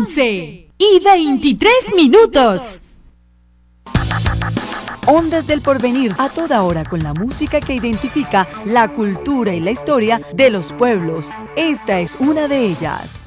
11:23. Ondas del Porvenir, a toda hora con la música que identifica la cultura y la historia de los pueblos. Esta es una de ellas.